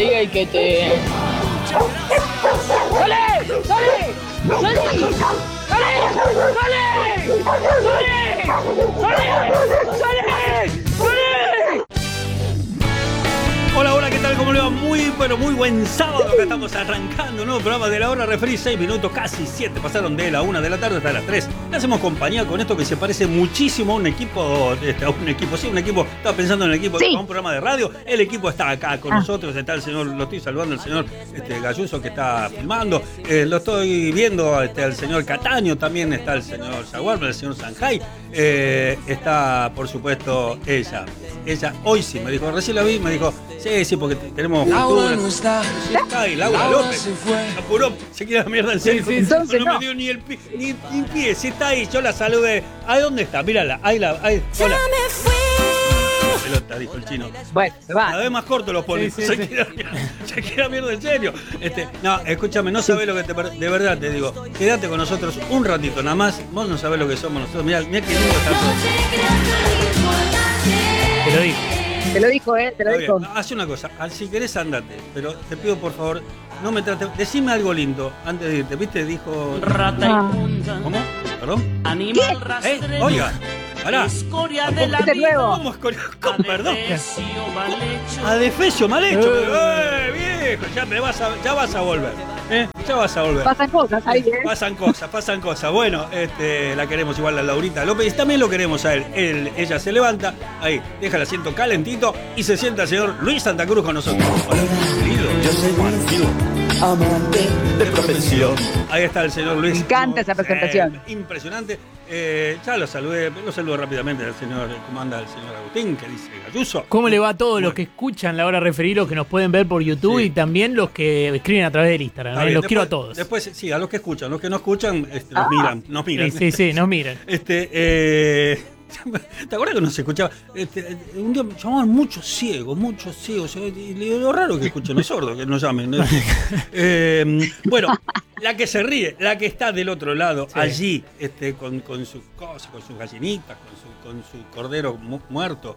diga y que te... ¡Sale! ¡Sale! ¡Sale! ¡Sale! ¡Sale! Hola, ¿qué tal? ¿Cómo le va? Muy buen sábado. Acá estamos arrancando un nuevo programa de La Hora Referí. 6 minutos, casi 7. Pasaron de la 1 de la tarde hasta las 3. Le hacemos compañía con esto que se parece muchísimo a un equipo. Estaba pensando en el equipo, sí, un programa de radio. El equipo está acá con nosotros. Está el señor, lo estoy saludando, el señor Galluso, que está filmando. Lo estoy viendo al señor Cataño. También está el señor Zaguarba, el señor Sanjay. Está, por supuesto, ella hoy sí me dijo, recién la vi, me dijo, sí, porque tenemos Laura no está. Sí, está ahí, Laura López. Se fue. Apuró, se quiere la mierda en serio. Sí, entonces no me dio ni pie, si está ahí, yo la saludé. ¿A dónde está? Mírala, ahí, hola. Pelota, dijo el chino. Bueno, se va. Cada vez más corto los ponen. Se quiere la mierda en serio. No, escúchame, no sabés lo que de verdad te digo. Quédate con nosotros un ratito nada más. Vos no sabés lo que somos nosotros. Mirá qué lindo está todo. Te lo dijo. Haz una cosa, si querés andate, pero te pido por favor, no me trates, decime algo lindo antes de irte, ¿viste? Dijo... Rata inmunda. ¿Cómo? ¿Perdón? Animal rastrero. Oiga, pará. Escoria de la ¿Este vida. nuevo? ¿Cómo escoria? Perdón. Adefesio mal hecho. Adefesio mal hecho. Viejo, ya vas a volver. Ya vas a volver. Pasan cosas ahí, Pasan cosas. Bueno, la queremos igual a Laurita López. Y también lo queremos a él. Ella se levanta, ahí, deja el asiento calentito y se sienta el señor Luis Santa Cruz con nosotros. Hola, querido. Yo soy Marfil, amante de profesión. Ahí está el señor Luis. Me encanta esa presentación. Impresionante. Ya lo saludo rápidamente al señor, ¿cómo anda el señor Agustín? Que dice Galluso. ¿Cómo le va a todos los que escuchan La Hora Referí, los que nos pueden ver por YouTube y también los que escriben a través del Instagram? Los quiero a todos. Después, sí, a los que escuchan. Los que no escuchan, nos miran. Sí, nos miran. ¿Te acuerdas que nos escuchaba? Un día me llamaban muchos ciegos. Y le digo, lo raro que escuchen los sordos, que nos llamen. Bueno, la que se ríe, la que está del otro lado, allí, con sus cosas, con sus gallinitas, con su cordero muerto.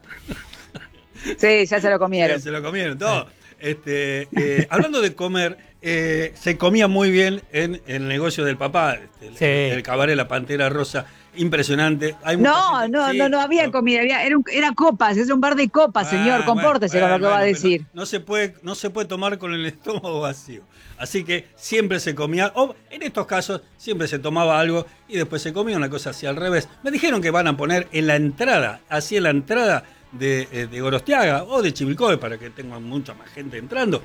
Sí, ya se lo comieron. Se lo comieron todo. Hablando de comer, se comía muy bien en el negocio del papá, el cabaret La Pantera Rosa. Impresionante. No había comida, era copas, es un bar de copas, señor, compórtese con lo que va a decir. No se puede tomar con el estómago vacío. Así que siempre se comía, o en estos casos siempre se tomaba algo y después se comía una cosa así al revés. Me dijeron que van a poner en la entrada de Gorostiaga o de Chivilcoy, para que tenga mucha más gente entrando,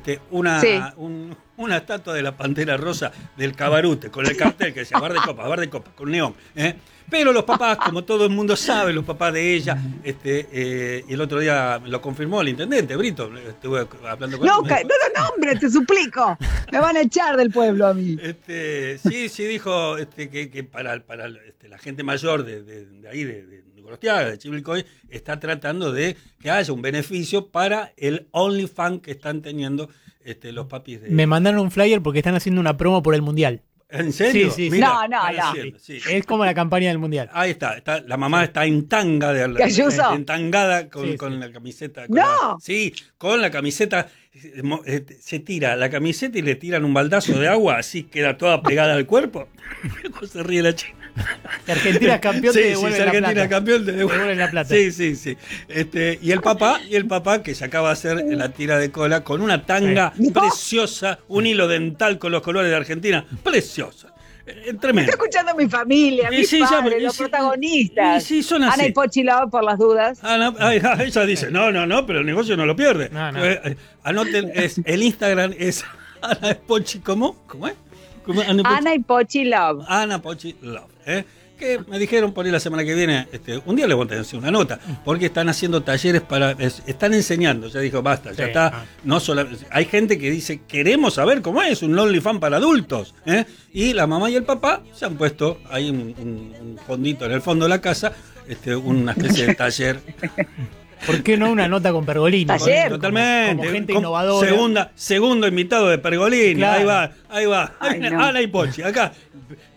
una estatua de la Pantera Rosa del Cabarute, con el cartel que decía bar de copa, con neón. Pero los papás, como todo el mundo sabe, los papás de ella, y el otro día lo confirmó el intendente, Brito, estuve hablando con él. No lo nombres, te suplico. Me van a echar del pueblo a mí. Sí, dijo que para la gente mayor de ahí, de Gorostiaga, de Chivilcoy, está tratando de que haya un beneficio para el OnlyFans que están teniendo los papis de... Me mandaron un flyer porque están haciendo una promo por el Mundial. ¿En serio? Sí. Mira, no. Sí. Es como la campaña del Mundial. Ahí está, la mamá está en tanga entangada con la camiseta. Con la camiseta, se tira la camiseta y le tiran un baldazo de agua, así queda toda pegada al cuerpo. Se ríe la chica. Si Argentina es campeón, te devuelven la plata. Argentina es campeón, te devuelven la plata. Sí. Y el papá que se acaba de hacer la tira de cola con una tanga preciosa, un hilo dental con los colores de Argentina, preciosa. Tremendo. Estoy escuchando a mi familia, mis padres, los protagonistas. Sí, son así. Ana y Pochi Love, por las dudas. Ella dice, no, pero el negocio no lo pierde. No. Anoten, el Instagram es Ana Pochi, ¿cómo es? Ana y Pochi Love. Ana Pochi Love. Que me dijeron por ahí la semana que viene, un día les voy a hacer una nota, porque están haciendo talleres están enseñando, ya dijo, basta, ya está, no solo, hay gente que dice, queremos saber cómo es un OnlyFans para adultos, y la mamá y el papá se han puesto ahí un fondito en el fondo de la casa, una especie de taller. ¿Por qué no una nota con Pergolini? Totalmente. Como gente innovadora. Segundo invitado de Pergolini. Claro. Ahí va. Ay, no. Ana y Pochi. Acá.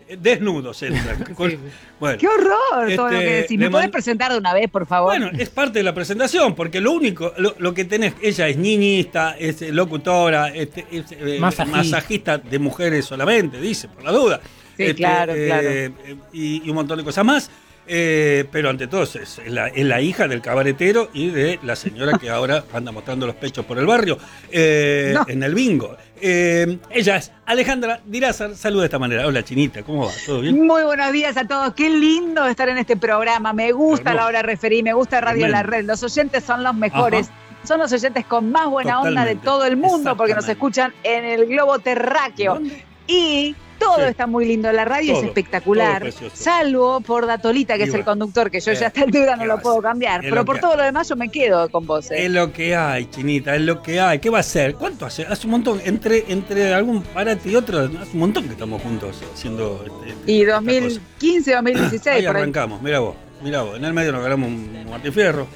Desnudos entran. Sí. Bueno, ¡Qué horror! Todo lo que decís. ¿Me le podés man- presentar de una vez, por favor? Bueno, es parte de la presentación, porque lo único, lo que tenés, ella es niñista, es locutora, es masajista de mujeres solamente, dice, por la duda. Sí, claro. Y un montón de cosas más. Pero ante todo es la hija del cabaretero y de la señora que ahora anda mostrando los pechos por el barrio en el bingo. Ella es Alejandra Dirázar. Saluda de esta manera. Hola, Chinita, ¿cómo va? ¿Todo bien? Muy buenos días a todos. Qué lindo estar en este programa. Me gusta Hermoso. la hora referí, me gusta Radio Tremendo. La Red. Los oyentes son los mejores. Son los oyentes con más buena onda de Totalmente. todo el mundo porque nos Exactamente. escuchan en el globo terráqueo. ¿Dónde? Y todo Sí. está muy lindo. La radio Todo, es espectacular. todo precioso. Salvo por Datolita, que Y es el bueno, conductor, que yo ya a esta altura no ¿qué lo va a puedo ser? cambiar. Es Pero lo por que todo hay. lo demás yo me quedo con vos. Es lo que hay, Chinita, es lo que hay. ¿Qué va a hacer? ¿Cuánto hace? Hace un montón. Entre algún parate y otro, hace un montón que estamos juntos haciendo Y esta 2015, 2016, cosa. Ahí por ahí. arrancamos, mira vos. En el medio nos ganamos un Martín Fierro.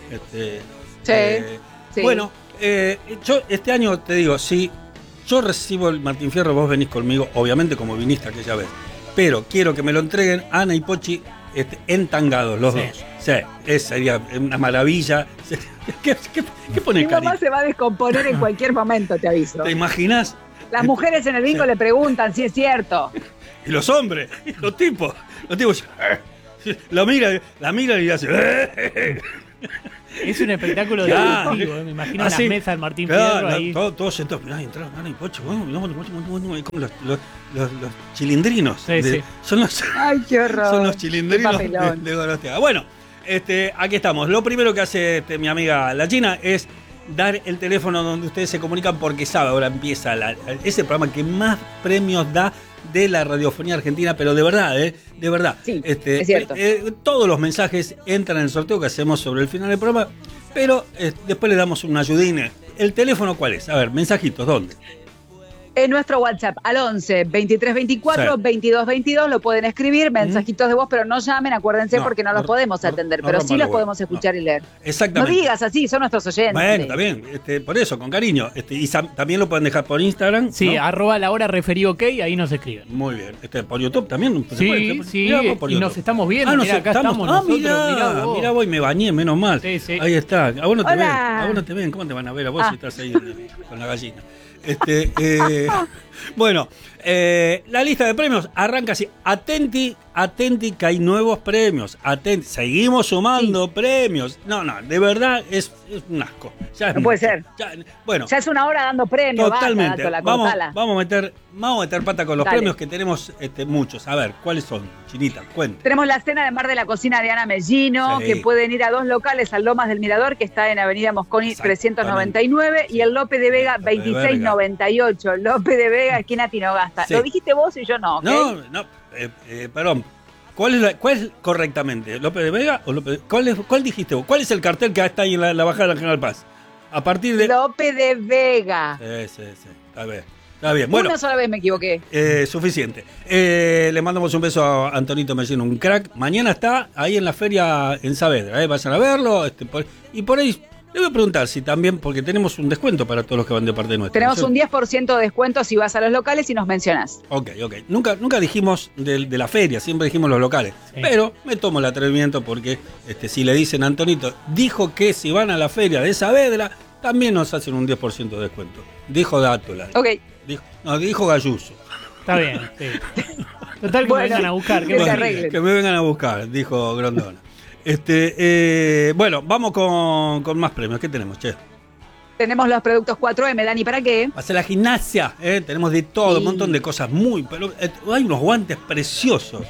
Sí. Bueno, yo este año te digo, si yo recibo el Martín Fierro, vos venís conmigo, obviamente como viniste aquella vez. Pero quiero que me lo entreguen Ana y Pochi entangados los Sí. dos. Sí, esa sería una maravilla. ¿Qué pone Mi mamá Cari? se va a descomponer en cualquier momento, te aviso. ¿Te imaginas? Las mujeres en el bingo Sí. le preguntan si es cierto. Y los hombres, y los tipos la miran y hacen. Es un espectáculo Claro. deportivo, me imagino Así, las mesas del Martín claro, Fierro ahí. Todos sentados, mirá, entraron Ana y Pocho, como los chilindrinos. Sí, sí. Son los, Ay, qué horror. son los Qué chilindrinos papelón. de Gorostiaga. Bueno, aquí estamos. Lo primero que hace mi amiga la China es dar el teléfono donde ustedes se comunican porque sabe, ahora empieza ese programa que más premios da de la radiofonía argentina, pero de verdad, de verdad. Sí, es cierto. Todos los mensajes entran en el sorteo que hacemos sobre el final del programa, pero después le damos un ayudín. ¿El teléfono cuál es? A ver, mensajitos, ¿dónde? En nuestro WhatsApp al 11 23 24 Sí. 22 22 lo pueden escribir, mensajitos de voz, pero no llamen, acuérdense, No, porque no los no, podemos no, atender, no pero rompan sí los los huevos, podemos escuchar y leer. No Exactamente. digas así, son nuestros oyentes. Bueno, está bien, por eso, con cariño. Y también lo pueden dejar por Instagram. Sí, ¿no? @ la hora referí ok, ahí nos escriben. Muy bien. Por YouTube también. ¿se Sí, puede? sí, Mirá vos por y YouTube. nos estamos viendo, nos mirá, acá estamos Ah, nosotros, mirá vos, y me bañé, menos mal. Sí, sí. Ahí está. A vos no te Hola. ven. A vos no te ven. ¿Cómo te van a ver a vos si estás ahí con la gallina? Bueno, la lista de premios arranca así. Atenti que hay nuevos premios. Atenti, seguimos sumando premios. No, de verdad es un asco. Ya es No puede mucho. ser. Bueno, Ya es una hora dando premios. totalmente. Basta, Vamos cortala. a meter pata con los Dale. premios que tenemos muchos. A ver, ¿cuáles son? Chinita, cuente. Tenemos la cena de Mar de la Cocina de Ana Mellino, Sí. que pueden ir a dos locales, al Lomas del Mirador, que está en Avenida Mosconi Exactamente. 399, y el Lope de Vega Lope de Vega. 2698. Lope de Vega, esquina Tinogasta. Sí. Lo dijiste vos y yo no, ¿ok? No, perdón. ¿Cuál es correctamente? ¿López de Vega o López ¿Cuál dijiste vos? ¿Cuál es el cartel que está ahí en la bajada de la General Paz? A partir de... Lope de Vega. Sí. Está bien. Bueno, Una sola vez me equivoqué. suficiente. Le mandamos un beso a Antonito Mellino, un crack. Mañana está ahí en la feria en Saavedra. Vayan a verlo. Y por ahí le voy a preguntar si también, porque tenemos un descuento para todos los que van de parte nuestra. Tenemos ¿no? un 10% de descuento si vas a los locales y nos mencionás. Ok. Nunca dijimos de la feria, siempre dijimos los locales. Sí. Pero me tomo el atrevimiento porque si le dicen Antonito, dijo que si van a la feria de Saavedra, también nos hacen un 10% de descuento. Dijo Dátola. Ok. Dijo Galluso. Está bien, sí. Total que Bueno, me vengan a buscar. que ¿qué se pasa? arreglen. Que me vengan a buscar, dijo Grondona. Bueno, vamos con más premios. ¿Qué tenemos, che? Tenemos los productos 4M, Dani, ¿para qué? Hacer la gimnasia, tenemos de todo, Sí. un montón de cosas pero hay unos guantes preciosos.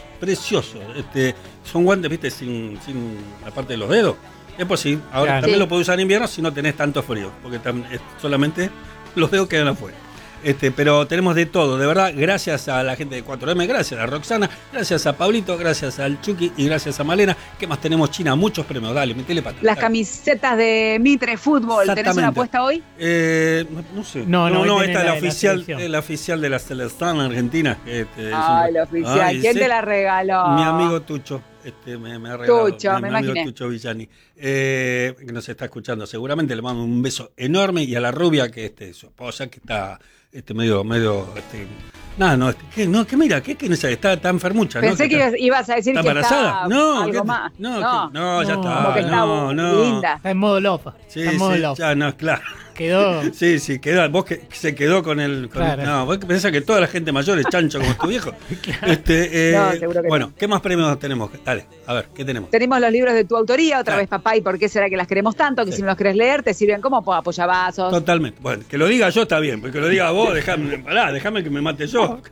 Son guantes, viste, sin la parte de los dedos. Es posible, ahora Claro. también Sí. lo podés usar en invierno si no tenés tanto frío, porque solamente los dedos quedan afuera. Pero tenemos de todo, de verdad, gracias a la gente de 4M, gracias a Roxana, gracias a Pablito, gracias al Chucky y gracias a Malena. ¿Qué más tenemos, China? Muchos premios, dale, metele pata. Las dale. camisetas de Mitre Fútbol. ¿Tenés Exactamente. una apuesta hoy? No sé. No, hoy esta tenés es la de la selección. la oficial de la selección argentina. Es Ay, la oficial. Ay, ¿Quién sí. te la regaló? Mi amigo Tucho. Me ha regalado. Tucho, me mi amigo imaginé. Tucho Villani. Que nos está escuchando seguramente. Le mando un beso enorme. Y a la rubia, que su esposa, que está medio ¿Qué mira? ¿Qué no sabe? Está enfermucha, ¿no? Pensé que ibas a decir ¿Está que embarazada? está algo más. No, ya está. Como que está linda. Está en modo lofa. Sí, está en modo sí, lofa. ya no, claro. Quedó. Sí, quedó. Vos que se quedó con el. Claro. No, vos pensás que toda la gente mayor es chancho como tu viejo. No, seguro que bueno, no. ¿qué más premios tenemos? Dale, a ver, ¿qué tenemos? Tenemos los libros de tu autoría, otra Claro. vez papá, ¿y por qué será que las queremos tanto? Que Sí. si no los querés leer, te sirven como apoyabazos. Totalmente. Bueno, que lo diga yo está bien, porque que lo diga vos, déjame que me mate yo.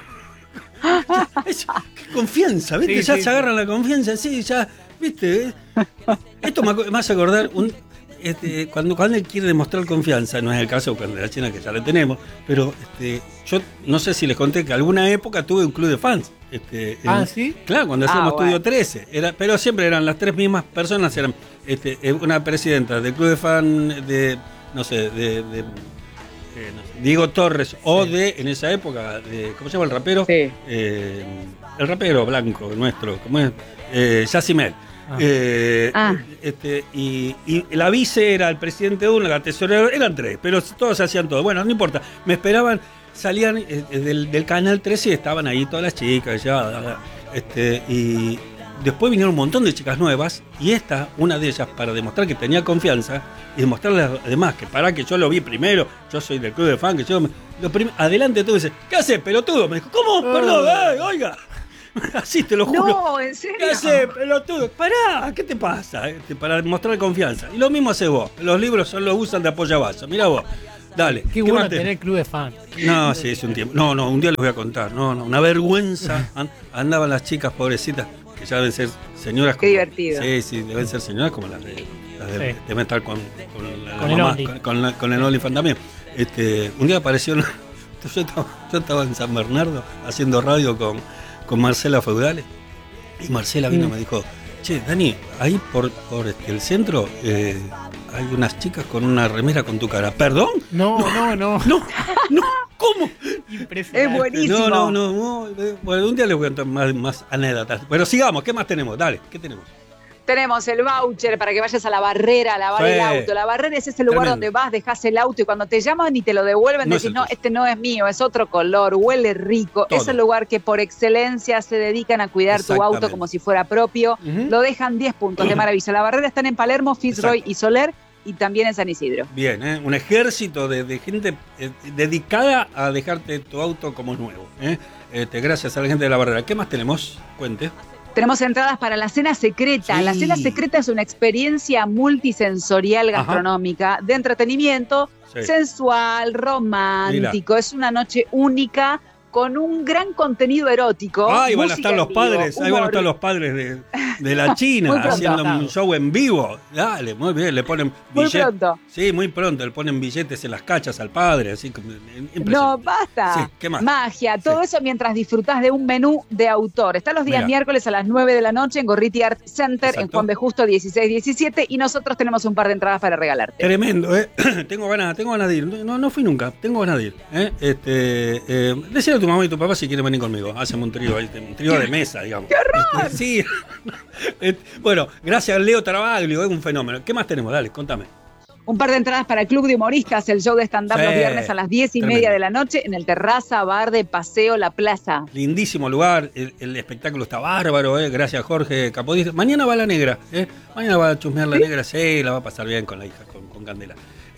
Qué confianza, ¿viste? Sí, Ya sí, se agarran la confianza, sí, ya, ¿viste? Esto me hace acordar cuando él quiere demostrar confianza, no es el caso con la China que ya la tenemos, pero yo no sé si les conté que alguna época tuve un club de fans. ¿Sí? Claro, cuando hacíamos bueno. Estudio 13, pero siempre eran las tres mismas personas, eran una presidenta del club de fans de, no sé, Diego Torres, o en esa época, ¿cómo se llama el rapero? Sí. El rapero blanco nuestro, ¿cómo es? Yacimel. Y la vice era el presidente de una, la tesorera, eran tres, pero todos hacían todo. Bueno, no importa, me esperaban, salían del canal 13 y estaban ahí todas las chicas, y después vinieron un montón de chicas nuevas, y una de ellas, para demostrar que tenía confianza y demostrarle además que para que yo lo vi primero, yo soy del club de fan, que yo adelante tú dices, ¿qué haces, pelotudo? Me dijo, ¿cómo? Perdón, oiga. Así te lo juro. No, en serio. ¿Qué haces, pelotudo? Pará, ¿qué te pasa? Para demostrar confianza. Y lo mismo haces vos. Los libros solo usan de apoyabazo. Mirá vos. Dale. Qué bueno tener club de fans. No, sí, es un tiempo. No, un día les voy a contar. No, una vergüenza. Andaban las chicas pobrecitas, que ya deben ser señoras. Qué divertido. Sí, deben ser señoras como las de Sí. deben estar con la Con el mamá, Only. con el OnlyFans también. Un día apareció. Yo estaba en San Bernardo haciendo radio con Marcela Feudales, y Marcela vino y me dijo, che, Dani, ahí por el centro hay unas chicas con una remera con tu cara. ¿Perdón? No. No, ¿cómo? Impresionante. Es buenísimo. No. Bueno, un día les voy a contar más anécdotas. Pero sigamos, ¿qué más tenemos? Dale, ¿qué tenemos? Tenemos el voucher para que vayas a La Barrera a lavar el auto. La Barrera es ese lugar Tremendo. donde vas, dejás el auto y cuando te llaman y te lo devuelven, No es decís, el no, tuyo. este no es mío, es otro color, huele rico. Todo. Es el lugar que por excelencia se dedican a cuidar tu auto Exactamente. como si fuera propio. Ujú. Lo dejan 10 puntos de maravilla. La Barrera están en Palermo, Fitzroy Exacto. y Soler, y también en San Isidro. Bien, un ejército de gente dedicada a dejarte tu auto como nuevo. Gracias a la gente de La Barrera. ¿Qué más tenemos? Cuente. Tenemos entradas para la cena secreta. Sí. La cena secreta es una experiencia multisensorial Ajá. gastronómica de entretenimiento Sí. sensual, romántico. Es una noche única con un gran contenido erótico. Ahí van a música estar en los vivo, padres, ahí van a humor. estar los padres de la China Muy pronto. haciendo un show en vivo. Dale, muy bien, le ponen Muy billetes. pronto. Sí, muy pronto, le ponen billetes en las cachas al padre, así como impresionante. No, basta. Sí, ¿qué más? Magia, todo eso mientras disfrutás de un menú de autor. Está los días Mirá. miércoles a las 9 de la noche en Gorriti Art Center, en Exacto. Juan B. Justo 1617, y nosotros tenemos un par de entradas para regalarte. Tremendo, tengo ganas de ir. No fui nunca, tengo ganas de ir. Decirle a tu mamá y tu papá si quieren venir conmigo. Hacemos un trío ahí, un trío de mesa, digamos. ¡Qué horror! Sí. Bueno, gracias Leo Travaglio, es un fenómeno. ¿Qué más tenemos? Dale, contame. Un par de entradas para el Club de Humoristas, el show de stand-up Sí, los viernes a las 10:30 tremendo. de la noche en el Terraza Bar de Paseo La Plaza. Lindísimo lugar, el espectáculo está bárbaro, gracias Jorge Capodistra. Mañana va la negra, mañana va a chusmear la negra, sí, la va a pasar bien con la hija, con Candela.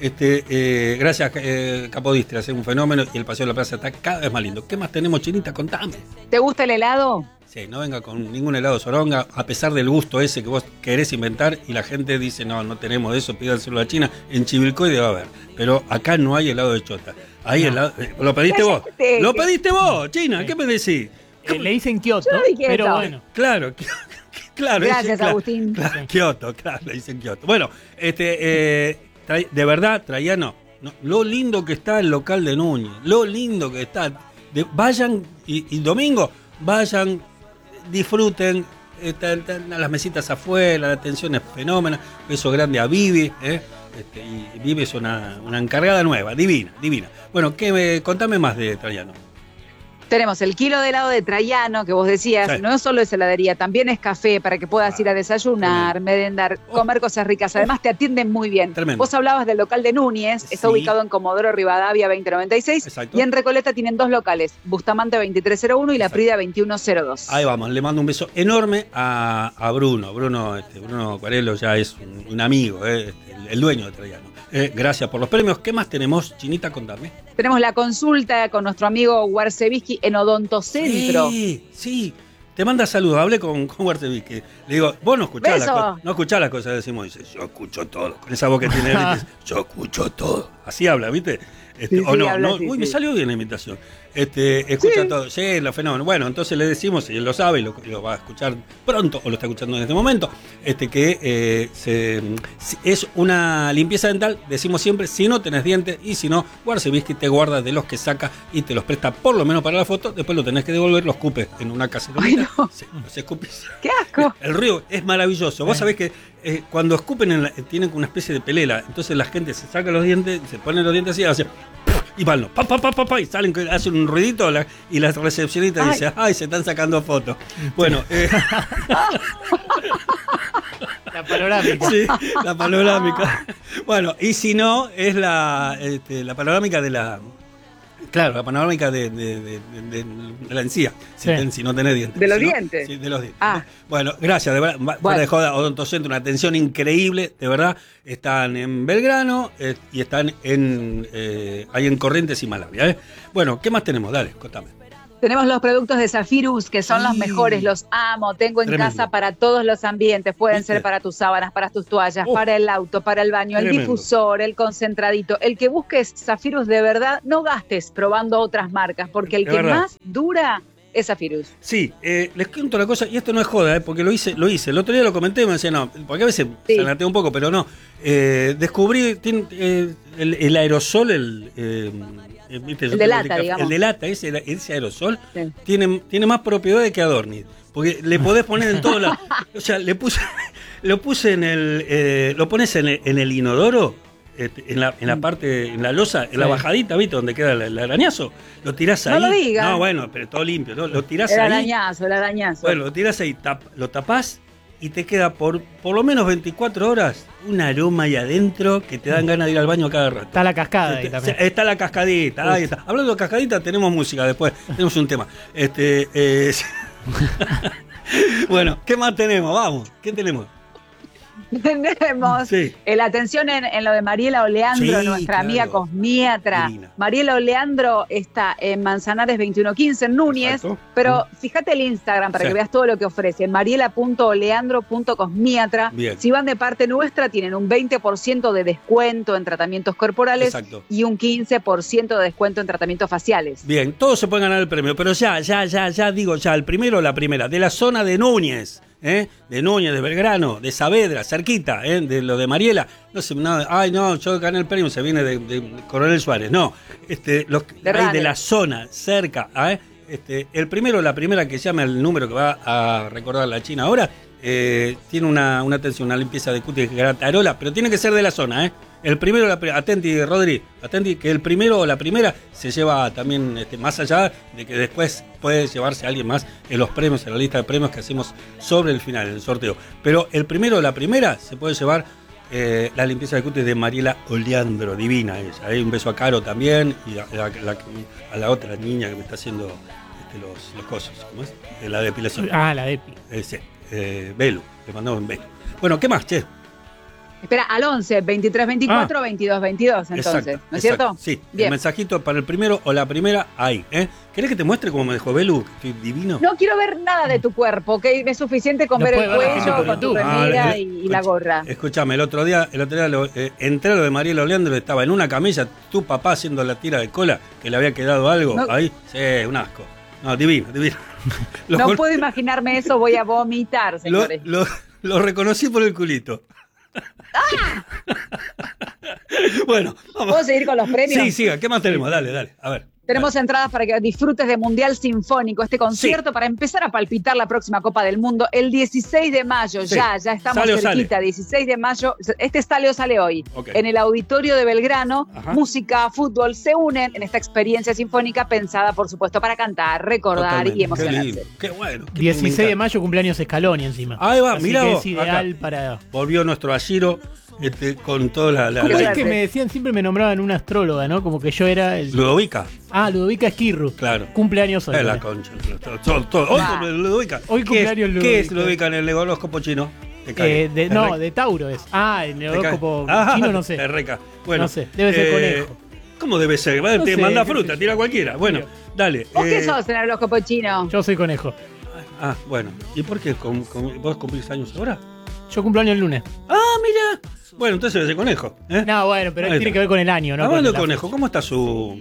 Gracias Capodistra, es un fenómeno y el Paseo de la Plaza está cada vez más lindo. ¿Qué más tenemos, Chinita? Contame. ¿Te gusta el helado? Sí, no venga con ningún helado Soronga, a pesar del gusto ese que vos querés inventar y la gente dice, no tenemos eso, pídanselo a China. En Chivilcoy debe haber, pero acá no hay helado de chota. Hay helado, ¿lo pediste vos? Cállate. ¿Lo pediste vos, China? ¿Qué me decís? Le dicen Kioto, Yo no dije pero eso. bueno. Claro, claro. Gracias, claro, Agustín. Claro, Kioto, claro, le dicen Kioto. Bueno, de verdad, Traiano, lo lindo que está el local de Núñez, lo lindo que está. Vayan, y domingo, vayan, disfruten, están las mesitas afuera, la atención es fenómena. Beso grande a Vivi, y Vivi es una encargada nueva, divina. Bueno, contame más de Traiano. Tenemos el kilo de helado de Traiano, que vos decías, Sí. no solo es heladería, también es café para que puedas ir a desayunar, merendar, comer cosas ricas. Además te atienden muy bien. Tremendo. Vos hablabas del local de Núñez, está Sí. ubicado en Comodoro Rivadavia 2096. Exacto. Y en Recoleta tienen 2 locales, Bustamante 2301 y La Exacto. Prida 2102. Ahí vamos, le mando un beso enorme a Bruno. Bruno Cuarelo ya es un amigo, el dueño de Traiano. Gracias por los premios. ¿Qué más tenemos, Chinita? Contame. Tenemos la consulta con nuestro amigo Warcevicki en Odontocentro. Sí. Te manda saludos. Hablé con Warcevicki. Le digo, vos no escuchás Beso. las cosas que decimos. Dice, yo escucho todo. Con esa voz que tiene él, dice, yo escucho todo. Así habla, ¿viste? Sí, o no, habla no. así, Uy, me sí. salió bien la imitación. Escucha todo. Sí, los fenómenos. Bueno, entonces le decimos, y él lo sabe, y lo va a escuchar pronto, o lo está escuchando en este momento, que es una limpieza dental, decimos siempre, si no tenés dientes, y si no, Warcevicki te guarda de los que saca y te los presta por lo menos para la foto, después lo tenés que devolver, los escupes en una cacerolita. Ay, no. Sí, los escupes. ¡Qué asco! El ruido es maravilloso. Vos sabés que cuando escupen tienen una especie de pelela, entonces la gente se saca los dientes, se pone los dientes así, hace y van, y salen, hacen un ruidito y la recepcionista dice, ay, se están sacando fotos. Bueno, La panorámica. sí, la panorámica. Bueno, y si no, es la panorámica de la... Claro, la panorámica de la encía, si no tenés dientes. ¿De los Si no, dientes? sí, de los dientes. Ah. Bueno, gracias, de verdad. Fuera de joda, Odontocentro, una atención increíble, de verdad. Están en Belgrano y están ahí en Corrientes y Malavia. Bueno, ¿qué más tenemos? Dale, contame. Tenemos los productos de Zafirus, que son los Sí. mejores, los amo. Tengo en Tremendo. casa para todos los ambientes. Pueden ¿Viste? ser para tus sábanas, para tus toallas, Oh. para el auto, para el baño, el Tremendo. difusor, el concentradito. El que busques Zafirus de verdad, no gastes probando otras marcas, porque el De que verdad. más dura es Zafirus. Sí, les cuento una cosa, y esto no es joda, porque lo hice. El otro día lo comenté y me decía, no, porque a veces Sí. sanateo un poco, pero no. Descubrí el aerosol, ¿viste? El de lata, digamos. El de lata, ese aerosol, Sí. tiene más propiedades que Adorni. Porque le podés poner en todos lados. O sea, lo puse lo pones en el inodoro, en la parte, en la losa, en la Sí. bajadita, ¿viste? Donde queda el arañazo. Lo tirás ahí. No lo digas. No, bueno, pero todo limpio, ¿no? Lo tirás El ahí. arañazo, el arañazo. Bueno, lo tirás ahí, lo tapás y te queda por lo menos 24 horas un aroma ahí adentro que te dan ganas de ir al baño cada rato. Está la cascada ahí también. Está la cascadita, ahí está. Hablando de cascadita, tenemos música después, tenemos un tema. Bueno, ¿qué más tenemos? Vamos, ¿qué tenemos? Tenemos Sí. la atención en lo de Mariela Oleandro, Sí, nuestra claro. amiga cosmiatra. Divina. Mariela Oleandro está en Manzanares 2115 en Núñez, Exacto. pero fíjate el Instagram para Sí. que veas todo lo que ofrece, mariela.oleandro.cosmiatra. Bien. Si van de parte nuestra, tienen un 20% de descuento en tratamientos corporales Exacto. y un 15% de descuento en tratamientos faciales. Bien, todos se pueden ganar el premio, pero ya, digo, el primero o la primera, de la zona de Núñez, de Núñez, de Belgrano, de Saavedra, cerquita, de lo de Mariela, no sé, yo gané el premio, se viene de Coronel Suárez, no, los que De hay de Rane. la zona, cerca, el primero o la primera que llame al número que va a recordar la China ahora, tiene una atención, una limpieza de cutis gratarola, pero tiene que ser de la zona, El primero, atenti Rodri, que el primero o la primera se lleva también, más allá de que después puede llevarse alguien más en los premios, en la lista de premios que hacemos sobre el final, en el sorteo. Pero el primero o la primera se puede llevar la limpieza de cutis de Mariela Oleandro, divina ella. Un beso a Caro también y a la otra niña que me está haciendo los cosos, ¿cómo es? De la depilación. La Depi. Sí, Belu, le mandamos un Belu. Bueno, ¿qué más, che? Espera, al 11, 2324, 2222, entonces, ¿no es cierto? Sí, Bien. el mensajito para el primero o la primera, ahí. ¿Querés que te muestre cómo me dejó Belu? Estoy divino. No quiero ver nada de tu cuerpo, ¿ok? Es suficiente con Lo ver el puede ver la gente cuello, por con tu YouTube. remera y la gorra. Escuchame, el otro día entré a lo de Mariela Oleandro, estaba en una camilla, tu papá haciendo la tira de cola, que le había quedado algo No. ahí. Sí, un asco. No, divino. Lo No con- puedo imaginarme eso, voy a vomitar, lo, señores. lo reconocí por el culito. Bueno, vamos. ¿Puedo seguir con los premios? Sí, siga, ¿qué más tenemos? Dale, a ver. Tenemos entradas para que disfrutes de Mundial Sinfónico, este concierto para empezar a palpitar la próxima Copa del Mundo el 16 de mayo. Sí. Ya estamos cerquita, 16 de mayo. Este sale hoy. En el Auditorio de Belgrano. Música, fútbol se unen en esta experiencia sinfónica pensada, por supuesto, para cantar, recordar y emocionarse. Qué bueno. 16 de mayo, cumpleaños Scaloni encima. Ahí va, mirá vos. Es ideal para... Volvió nuestro Ashiro. Con toda la es que me decían, siempre me nombraban una astróloga, ¿no? Como que yo era el... Ludovica. Ludovica Esquirru. Claro. Cumpleaños hoy. Es la concha. Hoy Ludovica. Hoy cumpleaños Ludovica. ¿Qué es Ludovica en el horóscopo chino? De Tauro es. En el horóscopo chino no sé. Es Reca. Bueno, no sé, debe ser conejo. ¿Cómo debe ser? Te manda fruta, tira cualquiera. Bueno, dale. ¿Vos qué sos en el horóscopo chino? Yo soy conejo. Bueno. ¿Y por qué? ¿Vos cumplís años ahora? Yo cumplo año el lunes. Mira. Bueno, entonces debe ser conejo. No, bueno, pero tiene que ver con el año, ¿no? Hablando de conejo, ¿cómo está su...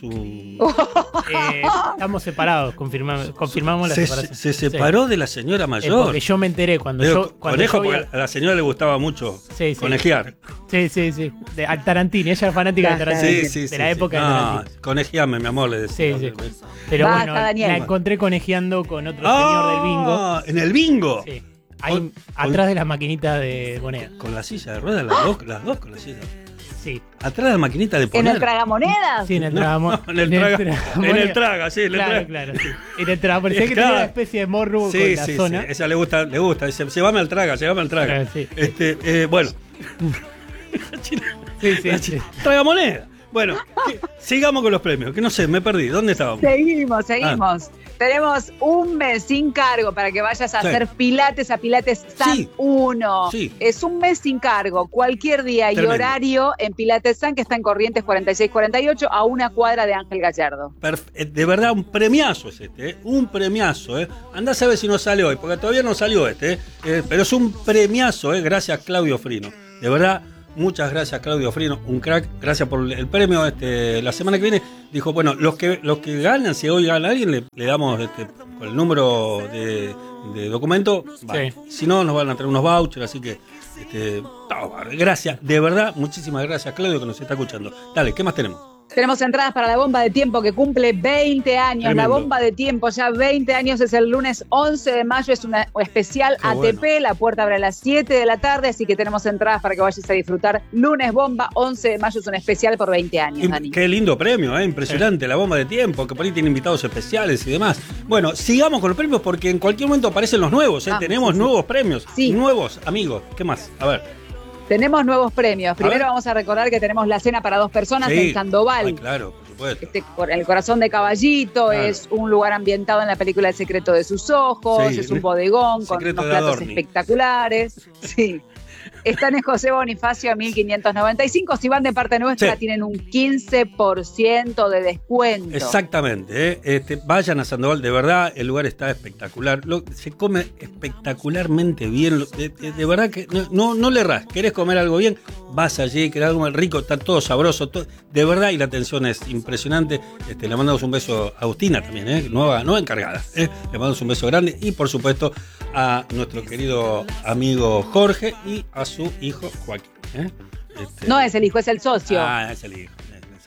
Estamos separados, confirmamos la separación. Se separó de la señora mayor. Porque yo me enteré cuando conejo, porque a la señora le gustaba mucho conejear. Sí. Al Tarantini, ella era fanática de Tarantini. De la época de Tarantini. Conejeame, mi amor, le decía. Sí. Pero bueno, la encontré conejeando con otro señor del bingo. ¿En el bingo? Sí. Ahí, atrás de las maquinitas de moneda. Con la silla de ruedas, las dos con la silla. Sí. Atrás de la maquinita de poner. ¿En el tragamonedas? Sí, en el tragamonedas. En el traga, sí. Claro. En el traga. Parecía que tenía una especie de morro con la zona. Sí. Esa le gusta. Dice, llévame al traga. Claro, sí. Bueno. Sí. Tragamoneda. Bueno, sigamos con los premios, que no sé, me perdí. ¿Dónde estábamos? Seguimos. Tenemos un mes sin cargo para que vayas a hacer pilates a Pilates San 1. Sí. Es un mes sin cargo, cualquier día y horario en Pilates San, que está en Corrientes 4648, a una cuadra de Ángel Gallardo. De verdad, un premiazo es un premiazo. Andá a saber si no sale hoy, porque todavía no salió pero es un premiazo, gracias Claudio Frino. De verdad, muchas gracias Claudio Frino, un crack, gracias por el premio. La semana que viene dijo, bueno, los que ganan, si hoy gana alguien, le damos con el número de documento, si no nos van a traer unos vouchers, así que gracias, de verdad, muchísimas gracias Claudio que nos está escuchando. Dale, ¿qué más tenemos? Tenemos entradas para la Bomba de Tiempo que cumple 20 años. Tremendo. La Bomba de Tiempo, ya 20 años, es el lunes 11 de mayo. Es una especial ATP. Bueno. La puerta abre a las 7 de la tarde, así que tenemos entradas para que vayas a disfrutar. Lunes Bomba, 11 de mayo, es un especial por 20 años, Dani. Qué lindo premio, impresionante. La Bomba de Tiempo, que por ahí tiene invitados especiales y demás. Bueno, sigamos con los premios porque en cualquier momento aparecen los nuevos. Tenemos nuevos premios. Nuevos, amigos. ¿Qué más? A ver. Tenemos nuevos premios. Primero vamos a recordar que tenemos la cena para 2 personas en Sandoval. Claro, por supuesto. El corazón de Caballito, es un lugar ambientado en la película El secreto de sus ojos, es un bodegón con unos platos espectaculares. Sí. Están en José Bonifacio a 1595. Si van de parte nuestra, tienen un 15% de descuento. Exactamente. Vayan a Sandoval, de verdad, el lugar está espectacular. Se come espectacularmente bien. De verdad que no le errás. ¿Querés comer algo bien? Vas allí, querés algo rico, está todo sabroso. De verdad, y la atención es impresionante. Le mandamos un beso a Agustina también, nueva encargada. Le mandamos un beso grande. Y por supuesto, a nuestro querido amigo Jorge y a su hijo Joaquín. No es el hijo, es el socio. Es el hijo.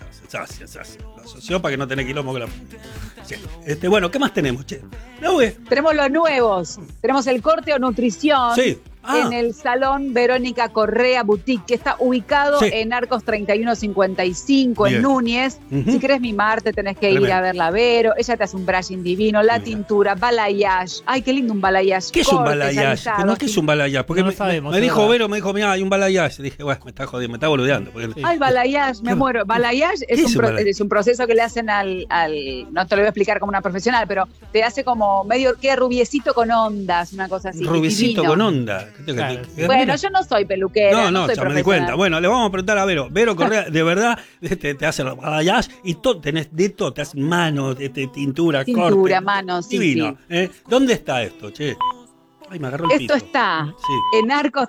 Lo asoció para que no tenga quilombo con la... Sí. Bueno, ¿qué más tenemos, che? Tenemos los nuevos. Tenemos el corte o nutrición. Sí. En el Salón Verónica Correa Boutique, que está ubicado en Arcos 3155, en Núñez. Si querés mimarte, tenés que ir a ver la Vero. Ella te hace un brushing divino, la tintura, balayage. Ay, qué lindo un balayage. ¿Qué es un balayage? ¿Qué es un balayage? Porque no sabemos, me dijo Vero, mira, hay un balayage. Dije, bueno, me está jodiendo, me está boludeando. Ay, balayage, me muero. Balayage es un proceso que le hacen al... No te lo voy a explicar como una profesional, pero te hace como medio, queda rubiecito con ondas, una cosa así. Rubiecito con ondas. Claro. Bueno, yo no soy peluquera. No, soy ya me di cuenta. Bueno, le vamos a preguntar a Vero. Vero Correa, de verdad, te hace los balayage y tenés de todo, te hacen manos, tintura, corte. Manos, divino. ¿Dónde está esto, che? Ay, me agarró el Esto pito. está en Arcos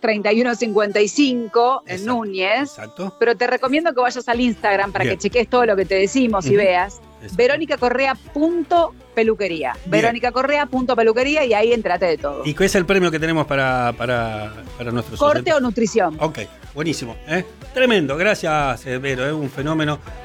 3155, en Núñez. Exacto. Pero te recomiendo que vayas al Instagram para que cheques todo lo que te decimos y veas. VerónicaCorrea.peluquería. VerónicaCorrea.peluquería y ahí entrate de todo. ¿Y qué es el premio que tenemos para nuestros corte oyentes? o nutrición? Ok, buenísimo. Tremendo, gracias Vero, un fenómeno.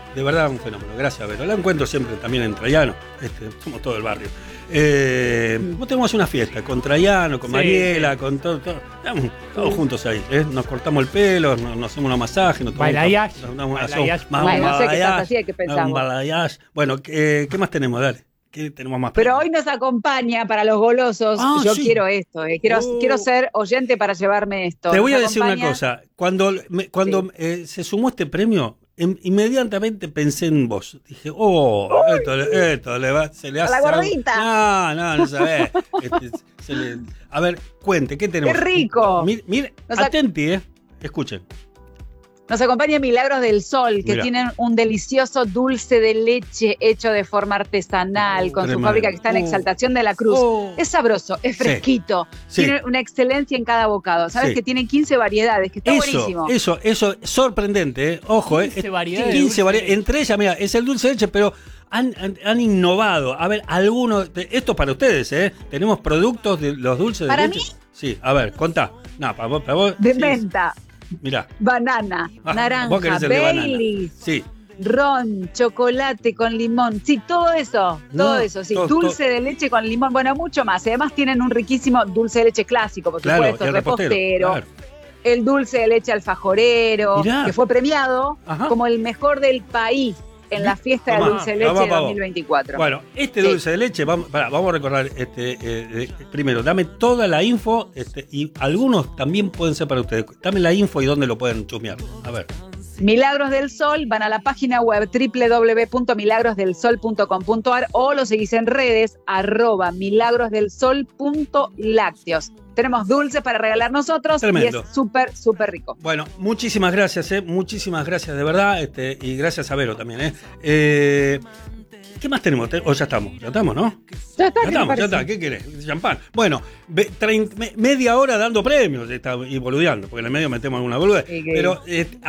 de verdad un fenómeno. Gracias, Vero. La encuentro siempre también en Traiano. Somos todo el barrio. Vos tenemos una fiesta con Traiano, con Mariela, con todo. Estamos todos juntos ahí. Nos cortamos el pelo, nos hacemos un masaje, nos tomamos no sé qué estás así, ¿qué pensamos? Bueno, ¿qué más tenemos? Dale. Tenemos más pero hoy nos acompaña para los golosos. Yo quiero esto, quiero ser oyente para llevarme esto. Te voy a decir una cosa. Cuando se sumó este premio, inmediatamente pensé en vos. Dije, esto se le hace a la gordita. No sabés. A ver, cuente, ¿qué tenemos? ¡Qué rico! Mire, atenti, escuchen. Nos acompaña Milagros del Sol, que tienen un delicioso dulce de leche hecho de forma artesanal, con su fábrica que está en Exaltación de la Cruz. Es sabroso, es fresquito, tiene una excelencia en cada bocado. Sabes que tiene 15 variedades, que está buenísimo. Eso, sorprendente, ojo. 15 variedades. 15 variedades. Entre ellas, mira, es el dulce de leche, pero han innovado. A ver, algunos, esto es para ustedes, tenemos productos de los dulces de leche. ¿Para mí? Sí, a ver, contá. No, para vos. De menta. Mirá. Banana, naranja, Baileys, ron, chocolate con limón. Sí, todo eso, sí. Dulce de leche con limón, bueno, mucho más. Además tienen un riquísimo dulce de leche clásico, por supuesto, el repostero. Claro. El dulce de leche alfabajorero, que fue premiado como el mejor del país en la fiesta de dulce de leche de 2024. Bueno, dulce de leche, vamos a recordar, primero, dame toda la info, y algunos también pueden ser para ustedes. Dame la info y dónde lo pueden chusmear. A ver. Milagros del Sol, van a la página web www.milagrosdelsol.com.ar o lo seguís en redes, @milagrosdelsol.lácteos. Tenemos dulces para regalar nosotros. Tremendo. Y es súper, súper rico. Bueno, muchísimas gracias, muchísimas gracias de verdad, y gracias a Vero también, ¿Qué más tenemos? ¿O ya estamos, ¿no? Ya está, ¿qué querés? Champán. Bueno, media hora dando premios y boludeando, porque en el medio metemos alguna boludez. Pero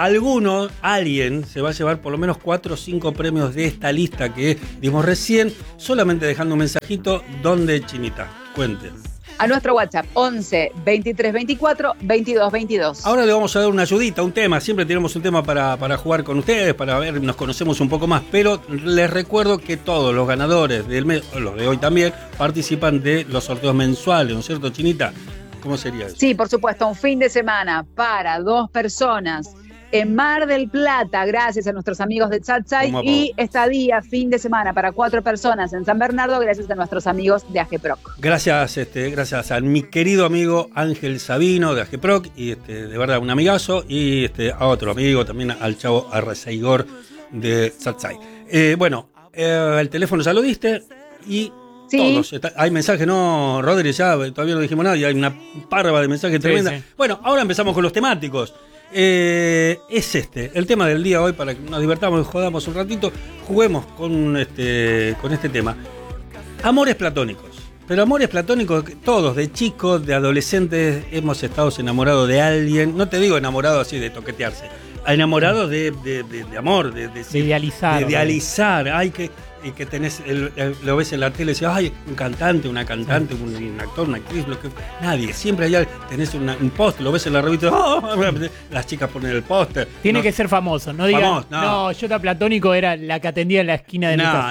alguien se va a llevar por lo menos 4 o 5 premios de esta lista que dimos recién, solamente dejando un mensajito. ¿Dónde, Chinita? Cuente. A nuestro WhatsApp, 11 23 24 22 22. Ahora le vamos a dar una ayudita, un tema. Siempre tenemos un tema para jugar con ustedes, para ver, nos conocemos un poco más. Pero les recuerdo que todos los ganadores del mes, los de hoy también, participan de los sorteos mensuales, ¿no es cierto, Chinita? ¿Cómo sería eso? Sí, por supuesto, un fin de semana para 2 personas en Mar del Plata, gracias a nuestros amigos de Tsatsai, y estadía fin de semana para 4 personas en San Bernardo, gracias a nuestros amigos de AGEPROC. Gracias a mi querido amigo Ángel Sabino de AGEPROC, y de verdad un amigazo, y a otro amigo también, al chavo Arrezaigor de Tsatsai. El teléfono ya lo diste, y todos. Hay mensajes, no, Rodri, ya todavía no dijimos nada, y hay una parva de mensajes tremenda. Sí. Bueno, ahora empezamos con los temáticos. Es el tema del día hoy, para que nos divertamos y jodamos un ratito. Juguemos con este tema. Amores platónicos. Pero amores platónicos, todos, de chicos, de adolescentes, hemos estado enamorados de alguien. No te digo enamorado así de toquetearse, enamorados de amor, de idealizar. De idealizar. Y que tenés, lo ves en la tele y decís, ay, un cantante, una cantante, un actor, una actriz, nadie. Siempre tenés un post, lo ves en la revista, las chicas ponen el póster. Tiene que ser famoso, no digas, no, yo era platónico, era la que atendía en la esquina de mi casa.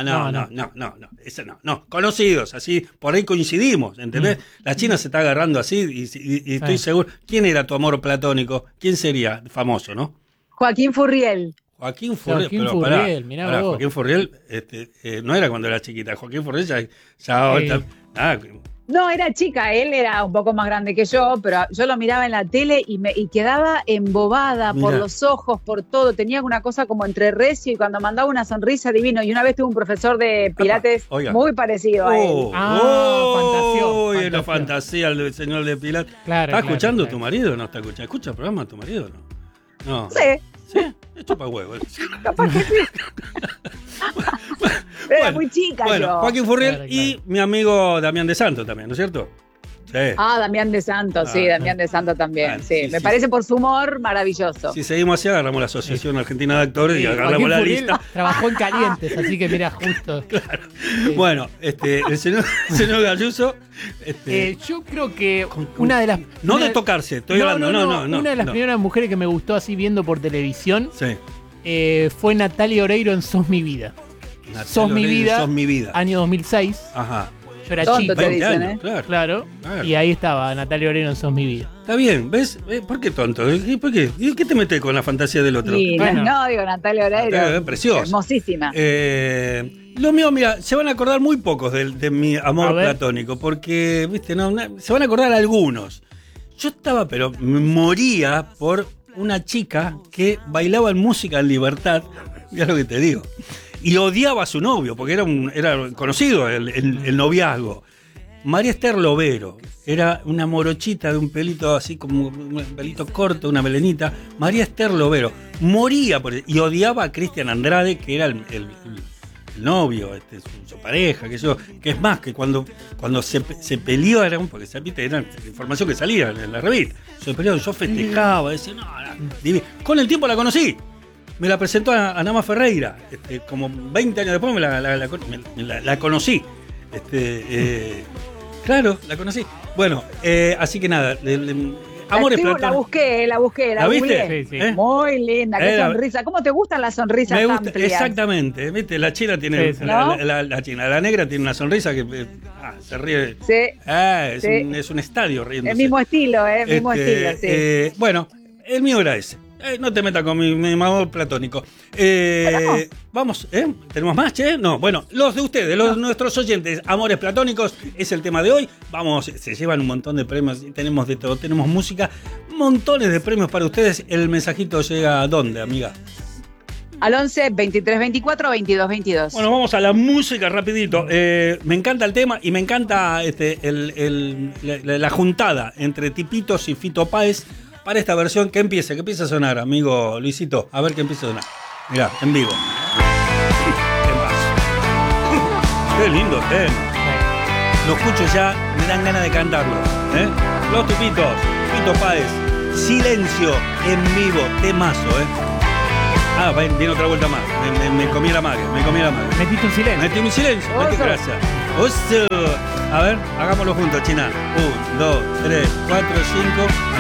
No, conocidos, así, por ahí coincidimos, ¿entendés? La China se está agarrando así y estoy seguro. ¿Quién era tu amor platónico? ¿Quién sería famoso, no? Joaquín Furriel. Joaquín Furriel, mirá vos. Joaquín Furriel no era cuando era chiquita. Joaquín Furriel ya no, era chica, él era un poco más grande que yo, pero yo lo miraba en la tele y quedaba embobada. Mirá. Por los ojos, por todo. Tenía una cosa como entre recio y cuando mandaba una sonrisa divino. Y una vez tuve un profesor de Pilates muy parecido a él. Fantasía. La fantasía del señor de Pilates. Claro, ¿está escuchando tu marido o no está escuchando? ¿Escucha el programa tu marido o no? No. Sí. Sí, es chupa huevo. Capaz que sí. Era muy chica yo. Joaquín Furriel y mi amigo Damián de Santo también, ¿no es cierto? Sí. Damián de Santo, Damián de Santo también. Me parece por su humor maravilloso. Si seguimos así, agarramos la Asociación Argentina de Actores y agarramos la lista. Trabajó en Calientes, así que mira, justo. Claro. Bueno, el señor Galluso. Yo creo que una de las. No de tocarse, estoy hablando, no. Una de las primeras mujeres que me gustó así viendo por televisión. Sí. fue Natalia Oreiro en Sos mi vida. Sos mi vida. Sos mi vida. Año 2006. Ajá. Yo era Tonto chico. te dicen, años, Claro. Y ahí estaba Natalia Oreiro en Sos mi vida. Está bien, ¿ves? ¿Por qué tonto? ¿Por qué? ¿Qué te metes con la fantasía del otro? Sí, Bueno. no, digo, Natalia Oreiro. Preciosa. Hermosísima. Lo mío, mira, se van a acordar muy pocos de mi amor platónico, porque, viste, se van a acordar algunos. Yo estaba, pero me moría por una chica que bailaba en música en libertad, ya lo que te digo, y odiaba a su novio, porque era conocido el noviazgo. María Esther Lovero, era una morochita de un pelito así como un pelito corto, una melenita. María Esther Lovero moría por y odiaba a Cristian Andrade, que era el novio, su pareja, que es más, que cuando se pelearon, porque era información que salía en la revista, se pelearon, yo festejaba, decía, con el tiempo la conocí. Me la presentó a Nama Ferreira, como 20 años después la conocí. Claro, la conocí. Bueno, así que nada, Amores Platónicos. La busqué. ¿La viste? Sí. Muy linda, qué sonrisa. ¿Cómo te gustan las sonrisas amplias? Exactamente, ¿viste? La china tiene, Sí, ¿no? la negra tiene una sonrisa que se ríe. Sí. Es un estadio riéndose. El mismo estilo, mismo estilo, sí. Bueno, el mío era ese. No te metas con mi amor platónico. Vamos, ¿tenemos más, che? No, bueno, los de ustedes, nuestros oyentes, amores platónicos, es el tema de hoy. Vamos, se llevan un montón de premios, tenemos de todo, tenemos música, montones de premios para ustedes. El mensajito llega ¿a dónde, amiga? Al 11 23 24 22 22. Bueno, vamos a la música rapidito. Me encanta el tema y me encanta la juntada entre Tipitos y Fito Páez para esta versión que empiece a sonar, amigo Luisito. A ver qué empieza a sonar. Mirá, en vivo. Qué lindo tema. Lo escucho ya, me dan ganas de cantarlo. Los Tipitos, Fito Páez, Silencio en vivo, temazo, viene otra vuelta más. Me comí la magia, Metiste un silencio. Metí un silencio, gracias. Oso. A ver, hagámoslo juntos, China. 1, 2, 3, 4, 5.